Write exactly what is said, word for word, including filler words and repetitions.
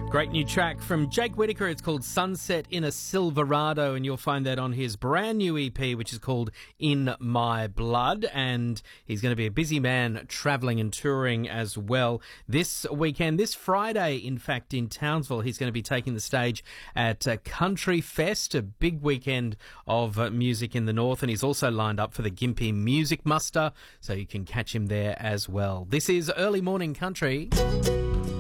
Great new track from Jake Whittaker. It's called Sunset in a Silverado, and you'll find that on his brand new E P, which is called In My Blood. And he's going to be a busy man travelling and touring as well this weekend. This Friday, in fact, in Townsville, he's going to be taking the stage at uh, Country Fest, a big weekend of uh, music in the north. And he's also lined up for the Gympie Music Muster, so you can catch him there as well. This is Early Morning Country.